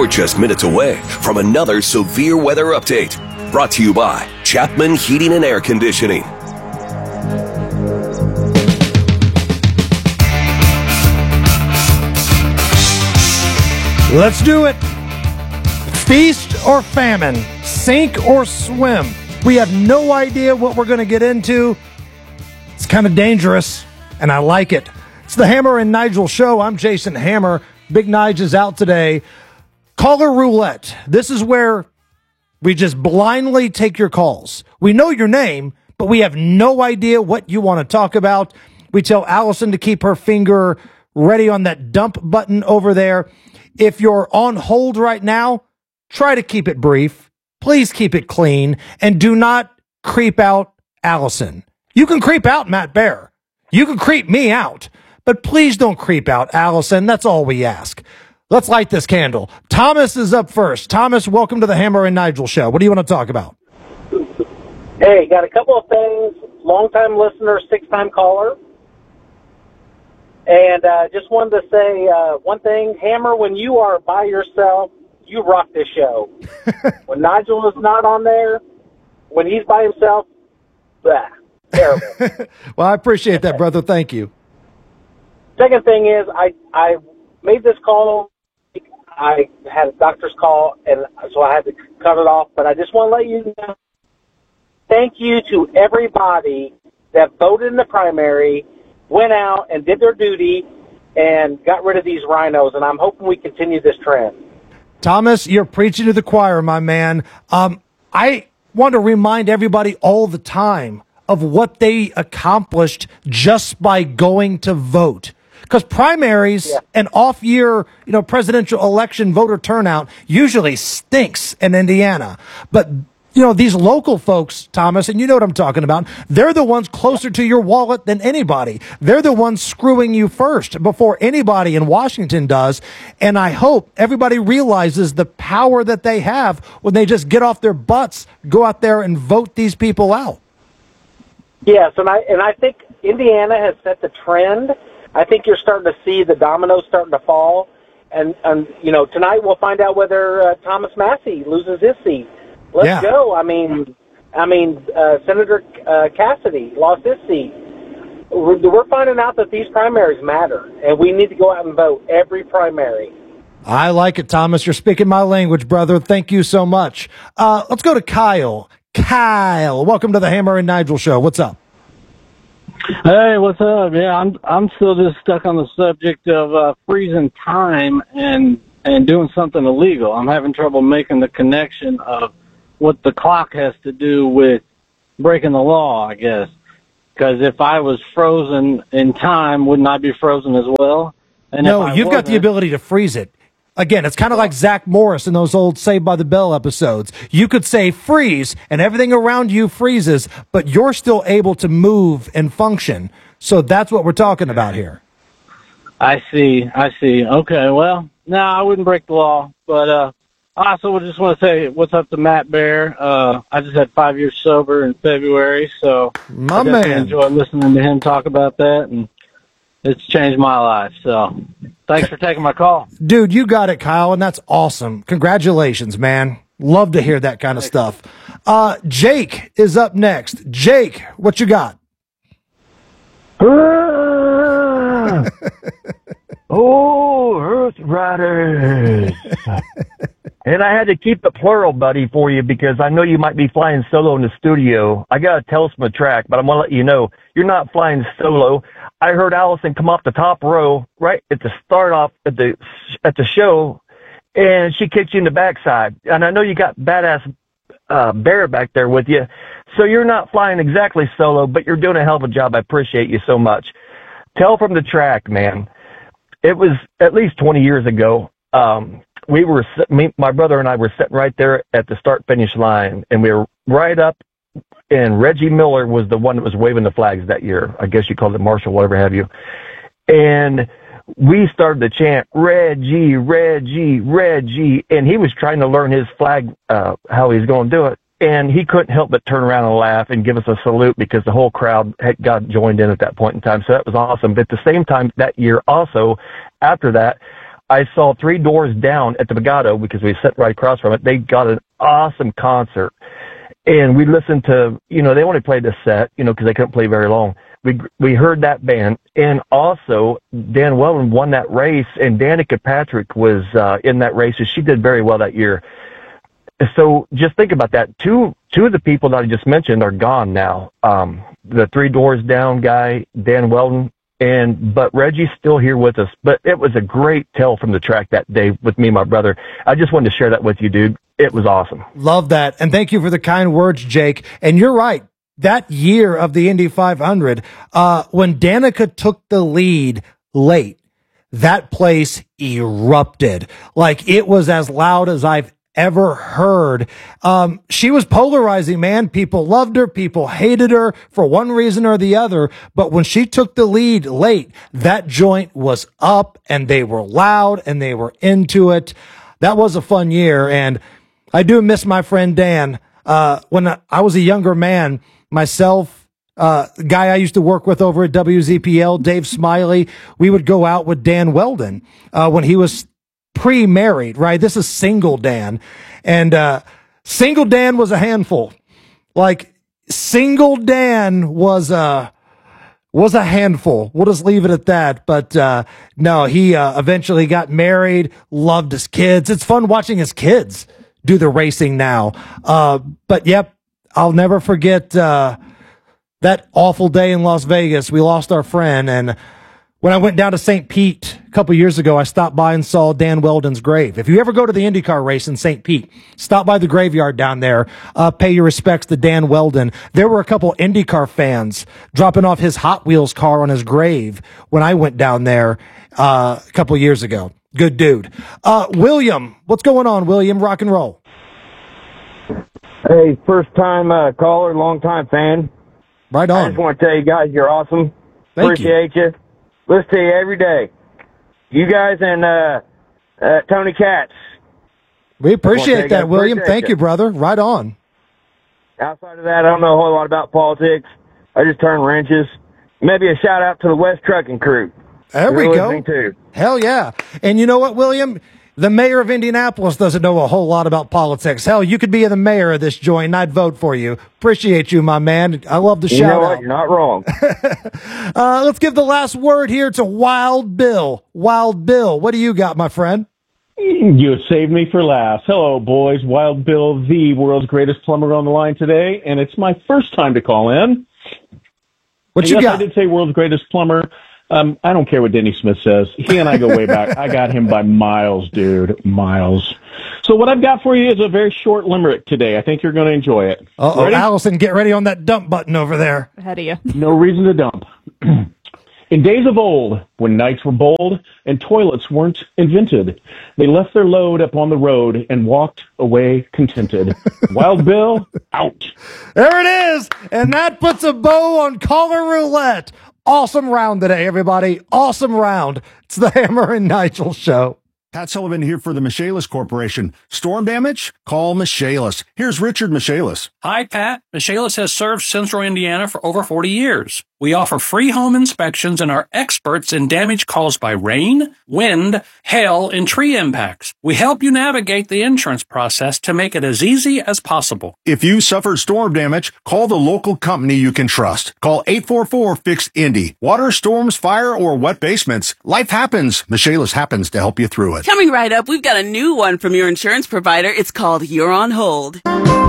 You're just minutes away from another severe weather update. Brought to you by Chapman Heating and Air Conditioning. Let's do it. Feast or famine, sink or swim. We have no idea what we're going to get into. It's kind of dangerous, and I like it. It's the Hammer and Nigel Show. I'm Jason Hammer. Big Nige is out today. Caller roulette. This is where we just blindly take your calls. We know your name, but we have no idea what you want to talk about. We tell Allison to keep her finger ready on that dump button over there. If you're on hold right now, try to keep it brief. Please keep it clean, and do not creep out Allison. You can creep out Matt Bear. You can creep me out, but please don't creep out Allison. That's all we ask. Let's light this candle. Thomas is up first. Thomas, welcome to the Hammer and Nigel Show. What do you want to talk about? Hey, got a couple of things. Long-time listener, six-time caller. And just wanted to say one thing. Hammer, when you are by yourself, you rock this show. When Nigel is not on there, when he's by himself, terrible. Well, I appreciate that, brother. Thank you. Second thing is, I made this call. I had a doctor's call, and so I had to cut it off. But I just want to let you know, thank you to everybody that voted in the primary, went out and did their duty, and got rid of these rhinos. And I'm hoping we continue this trend. Thomas, you're preaching to the choir, my man. I want to remind everybody all the time of what they accomplished just by going to vote. Because primaries and off-year, presidential election voter turnout usually stinks in Indiana. But, these local folks, Thomas, and you know what I'm talking about, they're the ones closer to your wallet than anybody. They're the ones screwing you first before anybody in Washington does. And I hope everybody realizes the power that they have when they just get off their butts, go out there and vote these people out. Yes, and I think Indiana has set the trend. I think you're starting to see the dominoes starting to fall. And tonight we'll find out whether Thomas Massie loses his seat. Let's go. I mean, Senator Cassidy lost his seat. We're finding out that these primaries matter, and we need to go out and vote every primary. I like it, Thomas. You're speaking my language, brother. Thank you so much. Let's go to Kyle. Kyle, welcome to the Hammer and Nigel Show. What's up? Hey, what's up? Yeah, I'm still just stuck on the subject of freezing time and doing something illegal. I'm having trouble making the connection of what the clock has to do with breaking the law, I guess. Because if I was frozen in time, wouldn't I be frozen as well? And no, you've got the ability to freeze it. Again, it's kind of like Zach Morris in those old Saved by the Bell episodes. You could say freeze, and everything around you freezes, but you're still able to move and function. So that's what we're talking about here. I see. Okay, well, no, I wouldn't break the law, but I also just want to say what's up to Matt Bear. I just had 5 years sober in February, so I definitely enjoy listening to him talk about that, and it's changed my life. So thanks for taking my call. Dude, you got it, Kyle, and that's awesome. Congratulations, man. Love to hear that kind of stuff. Jake is up next. Jake, what you got? Oh, Earth Riders. And I had to keep it plural, buddy, for you because I know you might be flying solo in the studio. I got a Telstra track, but I'm going to let you know you're not flying solo. I heard Allison come off the top row right at the start off at the show, and she kicked you in the backside. And I know you got badass Bear back there with you. So you're not flying exactly solo, but you're doing a hell of a job. I appreciate you so much. Tell from the track, man. It was at least 20 years ago. My brother and I were sitting right there at the start-finish line, and we were right up, and Reggie Miller was the one that was waving the flags that year. I guess you called it Marshall, whatever have you. And we started to chant, Reggie, Reggie, Reggie, and he was trying to learn his flag, how he's going to do it. And he couldn't help but turn around and laugh and give us a salute because the whole crowd had got joined in at that point in time. So that was awesome. But at the same time that year also, after that, I saw Three Doors Down at the Bogado because we sat right across from it. They got an awesome concert. And we listened to, they only played a set, because they couldn't play very long. We heard that band. And also, Dan Weldon won that race, and Danica Patrick was in that race, and she did very well that year. So just think about that. Two of the people that I just mentioned are gone now. The Three Doors Down guy, Dan Weldon, but Reggie's still here with us. But it was a great tell from the track that day with me and my brother. I just wanted to share that with you, dude. It was awesome. Love that. And thank you for the kind words, Jake. And you're right. That year of the Indy 500, when Danica took the lead late, that place erupted. Like, it was as loud as I've ever heard. She was polarizing, man. People loved her. People hated her for one reason or the other. But when she took the lead late, that joint was up and they were loud and they were into it. That was a fun year. And I do miss my friend Dan. When I was a younger man myself, guy I used to work with over at WZPL, Dave Smiley, we would go out with Dan Weldon, when he was pre-married, right? This is single Dan. And, single Dan was a handful. Like, single Dan was a handful. We'll just leave it at that. But, no, he, eventually got married, loved his kids. It's fun watching his kids do the racing now. But yep, I'll never forget, that awful day in Las Vegas. We lost our friend. And when I went down to St. Pete a couple years ago, I stopped by and saw Dan Weldon's grave. If you ever go to the IndyCar race in St. Pete, stop by the graveyard down there, pay your respects to Dan Weldon. There were a couple IndyCar fans dropping off his Hot Wheels car on his grave when I went down there, a couple years ago. Good dude. William, what's going on, William? Rock and roll. Hey, first time caller, long time fan. Right on. I just want to tell you guys you're awesome. Thank Appreciate you. Listen to you every day. You guys and Tony Katz. We appreciate that, William. Thank you, brother. Right on. Outside of that, I don't know a whole lot about politics. I just turn wrenches. Maybe a shout out to the West Trucking crew. There we go. Too. Hell yeah. And you know what, William? The mayor of Indianapolis doesn't know a whole lot about politics. Hell, you could be the mayor of this joint and I'd vote for you. Appreciate you, my man. I love the shout out. You know what? You're not wrong. Let's give the last word here to Wild Bill. Wild Bill, what do you got, my friend? You saved me for last. Hello, boys. Wild Bill, the world's greatest plumber on the line today, and it's my first time to call in. What you got? I did say world's greatest plumber. I don't care what Denny Smith says. He and I go way back. I got him by miles, dude. Miles. So what I've got for you is a very short limerick today. I think you're going to enjoy it. Uh-oh, Allison, get ready on that dump button over there. Ahead of you. No reason to dump. In days of old, when knights were bold and toilets weren't invented, they left their load up on the road and walked away contented. Wild Bill, out. There it is. And that puts a bow on caller roulette. Awesome round today, everybody. Awesome round. It's the Hammer and Nigel Show. Pat Sullivan here for the Michaelis Corporation. Storm damage? Call Michaelis. Here's Richard Michaelis. Hi, Pat. Michaelis has served Central Indiana for over 40 years. We offer free home inspections and are experts in damage caused by rain, wind, hail, and tree impacts. We help you navigate the insurance process to make it as easy as possible. If you suffered storm damage, call the local company you can trust. Call 844-FIX-INDY. Water, storms, fire, or wet basements. Life happens. Michaelis happens to help you through it. Coming right up, we've got a new one from your insurance provider. It's called You're on Hold.